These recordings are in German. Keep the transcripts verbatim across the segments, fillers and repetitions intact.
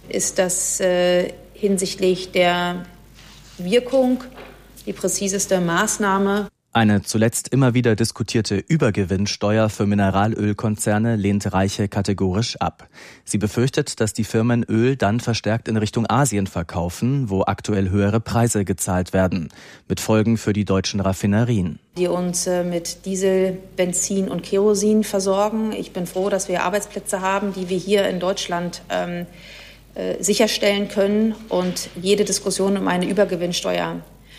ist das äh, hinsichtlich der Wirkung die präziseste Maßnahme. Eine zuletzt immer wieder diskutierte Übergewinnsteuer für Mineralölkonzerne lehnt Reiche kategorisch ab. Sie befürchtet, dass die Firmen Öl dann verstärkt in Richtung Asien verkaufen, wo aktuell höhere Preise gezahlt werden, mit Folgen für die deutschen Raffinerien. Die uns mit Diesel, Benzin und Kerosin versorgen. Ich bin froh, dass wir Arbeitsplätze haben, die wir hier in Deutschland ähm, äh, sicherstellen können. Und jede Diskussion um eine Übergewinnsteuer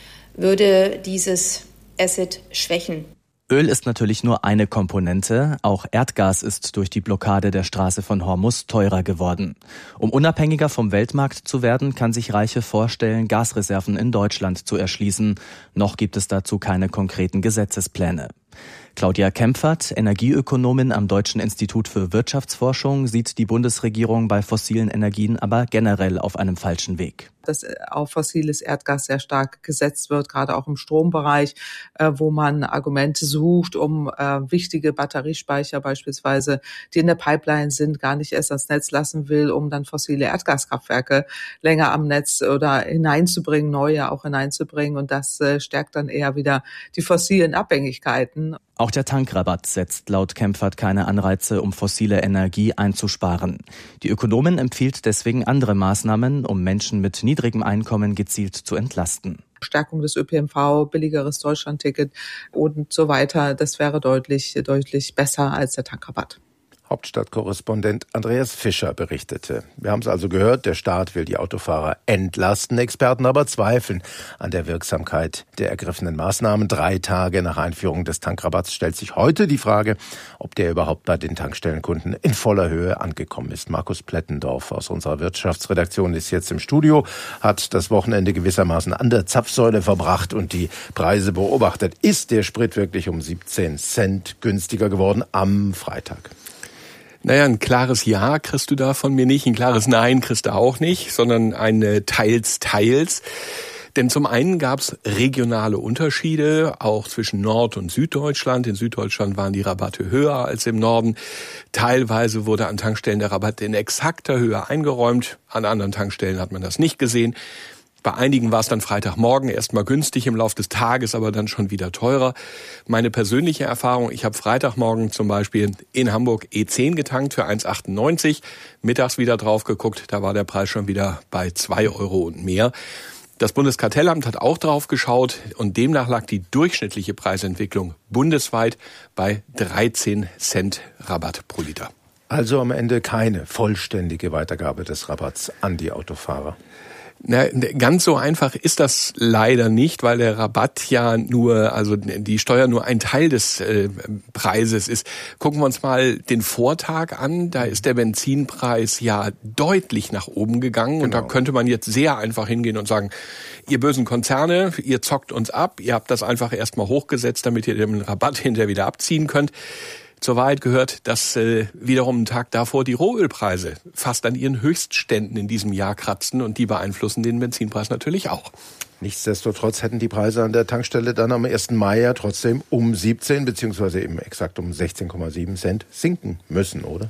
würde dieses Asset schwächen. Öl ist natürlich nur eine Komponente. Auch Erdgas ist durch die Blockade der Straße von Hormuz teurer geworden. Um unabhängiger vom Weltmarkt zu werden, kann sich Reiche vorstellen, Gasreserven in Deutschland zu erschließen. Noch gibt es dazu keine konkreten Gesetzespläne. Claudia Kempfert, Energieökonomin am Deutschen Institut für Wirtschaftsforschung, sieht die Bundesregierung bei fossilen Energien aber generell auf einem falschen Weg. Dass auf fossiles Erdgas sehr stark gesetzt wird, gerade auch im Strombereich, wo man Argumente sucht, um wichtige Batteriespeicher beispielsweise, die in der Pipeline sind, gar nicht erst ans Netz lassen will, um dann fossile Erdgaskraftwerke länger am Netz oder hineinzubringen, neue auch hineinzubringen. Und das stärkt dann eher wieder die fossilen Abhängigkeiten. Auch der Tankrabatt setzt laut Kempfert keine Anreize, um fossile Energie einzusparen. Die Ökonomin empfiehlt deswegen andere Maßnahmen, um Menschen mit niedrigem Einkommen gezielt zu entlasten. Stärkung des Ö P N V, billigeres Deutschlandticket und so weiter. Das wäre deutlich, deutlich besser als der Tankrabatt. Hauptstadtkorrespondent Andreas Fischer berichtete. Wir haben es also gehört, der Staat will die Autofahrer entlasten. Experten aber zweifeln an der Wirksamkeit der ergriffenen Maßnahmen. Drei Tage nach Einführung des Tankrabatts stellt sich heute die Frage, ob der überhaupt bei den Tankstellenkunden in voller Höhe angekommen ist. Markus Plettendorf aus unserer Wirtschaftsredaktion ist jetzt im Studio, hat das Wochenende gewissermaßen an der Zapfsäule verbracht und die Preise beobachtet. Ist der Sprit wirklich um siebzehn Cent günstiger geworden am Freitag? Naja, ein klares Ja kriegst du da von mir nicht, ein klares Nein kriegst du auch nicht, sondern ein teils, teils. Denn zum einen gab es regionale Unterschiede, auch zwischen Nord- und Süddeutschland. In Süddeutschland waren die Rabatte höher als im Norden. Teilweise wurde an Tankstellen der Rabatt in exakter Höhe eingeräumt. An anderen Tankstellen hat man das nicht gesehen. Bei einigen war es dann Freitagmorgen erstmal günstig, im Laufe des Tages aber dann schon wieder teurer. Meine persönliche Erfahrung, ich habe Freitagmorgen zum Beispiel in Hamburg E zehn getankt für eins Komma achtundneunzig, mittags wieder drauf geguckt, da war der Preis schon wieder bei zwei Euro und mehr. Das Bundeskartellamt hat auch drauf geschaut und demnach lag die durchschnittliche Preisentwicklung bundesweit bei dreizehn Cent Rabatt pro Liter. Also am Ende keine vollständige Weitergabe des Rabatts an die Autofahrer. Na, ganz so einfach ist das leider nicht, weil der Rabatt ja nur, also die Steuer nur ein Teil des äh, Preises ist. Gucken wir uns mal den Vortag an. Da ist der Benzinpreis ja deutlich nach oben gegangen. Genau. Und da könnte man jetzt sehr einfach hingehen und sagen, ihr bösen Konzerne, ihr zockt uns ab. Ihr habt das einfach erstmal hochgesetzt, damit ihr den Rabatt hinterher wieder abziehen könnt. Zur Wahrheit gehört, dass äh, wiederum einen Tag davor die Rohölpreise fast an ihren Höchstständen in diesem Jahr kratzen und die beeinflussen den Benzinpreis natürlich auch. Nichtsdestotrotz hätten die Preise an der Tankstelle dann am ersten Mai ja trotzdem um siebzehn beziehungsweise eben exakt um sechzehn Komma sieben Cent sinken müssen, oder?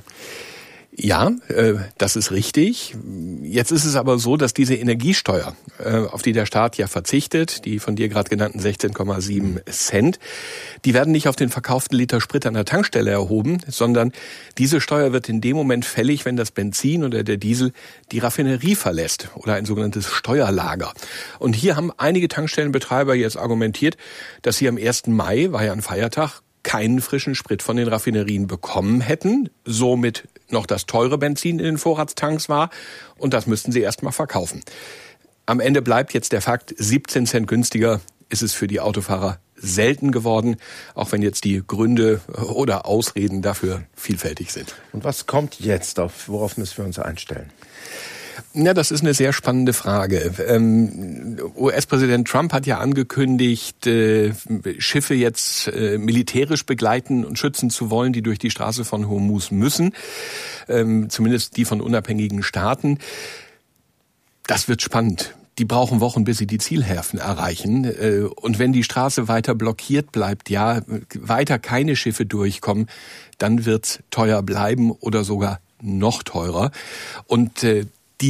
Ja, äh, das ist richtig. Jetzt ist es aber so, dass diese Energiesteuer, äh, auf die der Staat ja verzichtet, die von dir gerade genannten sechzehn Komma sieben Cent, die werden nicht auf den verkauften Liter Sprit an der Tankstelle erhoben, sondern diese Steuer wird in dem Moment fällig, wenn das Benzin oder der Diesel die Raffinerie verlässt oder ein sogenanntes Steuerlager. Und hier haben einige Tankstellenbetreiber jetzt argumentiert, dass sie am ersten Mai, war ja ein Feiertag, keinen frischen Sprit von den Raffinerien bekommen hätten, somit noch das teure Benzin in den Vorratstanks war und das müssten sie erstmal verkaufen. Am Ende bleibt jetzt der Fakt, siebzehn Cent günstiger ist es für die Autofahrer selten geworden, auch wenn jetzt die Gründe oder Ausreden dafür vielfältig sind. Und was kommt jetzt? Auf worauf müssen wir uns einstellen? Ja, das ist eine sehr spannende Frage. Ähm, U S-Präsident Trump hat ja angekündigt, äh, Schiffe jetzt äh, militärisch begleiten und schützen zu wollen, die durch die Straße von Hormuz müssen, ähm, zumindest die von unabhängigen Staaten. Das wird spannend. Die brauchen Wochen, bis sie die Zielhäfen erreichen. Und wenn die Straße weiter blockiert bleibt, ja, weiter keine Schiffe durchkommen, dann wird's teuer bleiben oder sogar noch teurer. Und äh,